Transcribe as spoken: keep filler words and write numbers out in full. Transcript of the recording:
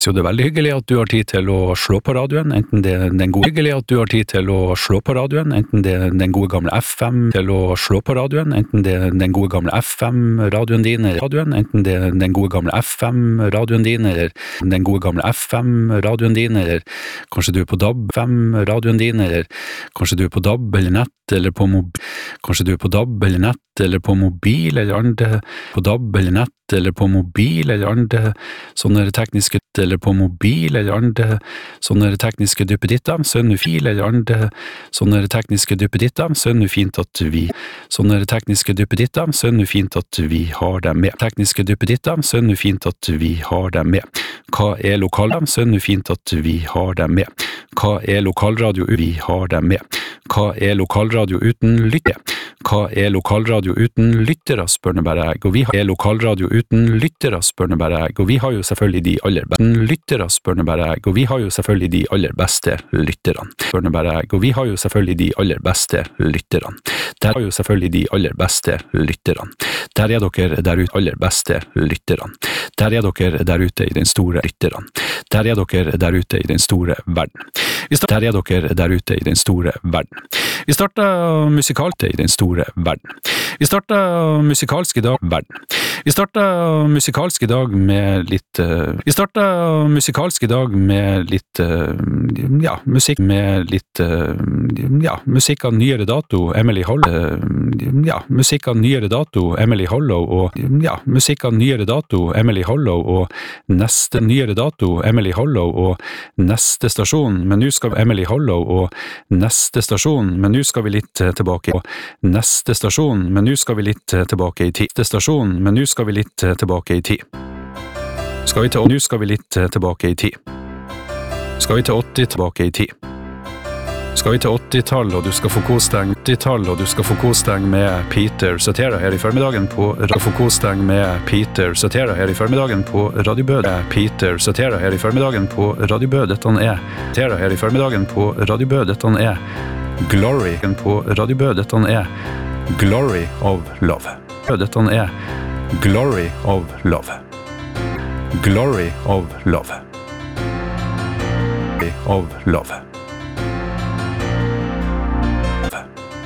Så det er veldig hyggelig at du har tid til å slå på radioen, enten det er den gode hyggelig at du har tid til å slå på radioen, enten det er den gode gamle F M til å slå på radioen, enten det er den gode gamle F M-radioen din, radioen, enten det er den gode gamle F M-radioen din, eller den gode gamle F M-radioen din, eller kanskje du er på D A B F M-radioen din, eller kanskje du er på D A B eller nett, eller på mobil, kanskje du er på D A B eller nett, eller på mobil, eller andre, på D A B eller nett, eller på mobil, eller andre, sånne tekniske, eller på mobil, eller andre, sånne tekniske duppeditter, så er det fil, eller andre, sånne tekniske duppeditter, så er det fint at vi, sånne tekniske duppeditter, så er det fint at vi har dem med. Tekniske duppeditter, så er det fint at vi har dem med. Hva er lokalradio, så er det fint at vi har dem med. Hva er lokalradio, vi har dem med. Hva er lokalradio uten lytte? Hva er lokalradio uten lyttere, spør nå bare jeg, og vi har lokalradio uten lyttere, spør nå bare jeg, og vi har jo selvfølgelig de aller beste lyttere, spør nå bare jeg, og vi har jo selvfølgelig de aller beste lytterne, spør nå bare jeg, og vi har jo selvfølgelig de aller beste lytterne. Der har jo selvfølgelig de aller beste lytterne. Der er dere der ute aller beste lytterne. Der er dere der ute i den store lytterne. Der er dere der ute i den store verden. Der er dere der ute i den store verden. Vi starter musikalt i den store verden. Vi starter musikalsk i dag verden. Vi starter musikalsk i dag med litt uh, Vi starter musikalsk i dag med litt uh, ja, musikk med litt uh, ja, musikk av nyere dato, Emily Hollow uh, ja, musikk av nyere dato, Emily Hollow og ja, musikk av nyere dato, Emily Hollow og neste nyere dato, Emily Hollow og neste stasjon, men nå skal Emily Hollow og neste stasjon, men nå skal vi litt tilbake og neste stasjon, men nå skal vi litt tilbake i tid. Neste stasjon, men nå skal vi litt tilbake i tid. Skal vi til nå skal vi litt tilbake i tid. Skal vi til åtti tilbake i tid. Skal vi til åttitall, og du skal få kose deg åttitall, og du skal få kose deg med Peter Cetera her i formiddagen på få kose deg med Peter Cetera her i formiddagen på Radio Bø. Peter Cetera her i formiddagen på Radio Bø. Dette er Cetera her i formiddagen på Radio Bø. Dette er Glory på Radio Bø. Dette er Glory of Love. Dette er Glory of Love. Glory of Love. Of Love.